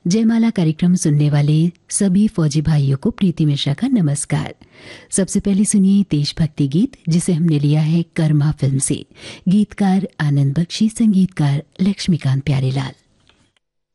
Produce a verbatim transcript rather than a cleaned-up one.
जयमाला कार्यक्रम सुनने वाले सभी फौजी भाइयों को प्रीति मिश्रा का नमस्कार। सबसे पहले सुनिए देशभक्ति गीत जिसे हमने लिया है कर्मा फिल्म से। गीतकार आनंद बख्शी, संगीतकार लक्ष्मीकांत प्यारेलाल।